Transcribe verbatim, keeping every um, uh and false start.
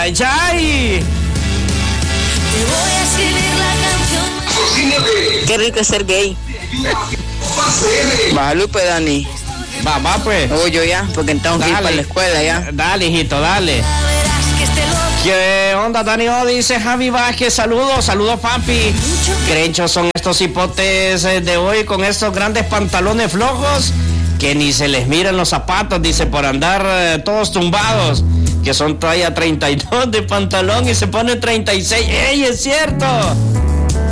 ay, ay. Te voy a escribir la canción. Qué rico es ser gay. Guadalupe, Dani. Va, va pues. Voy yo ya, porque tengo que ir para la escuela ya. Dale, hijito, dale. ¿Qué onda, Dani? Oh, dice Javi Vázquez, saludos, saludos, papi. Crenchos son estos hipotes de hoy con estos grandes pantalones flojos que ni se les miran los zapatos, dice, por andar eh, todos tumbados, que son talla treinta y dos de pantalón y se pone treinta y seis. ¡Ey, es cierto!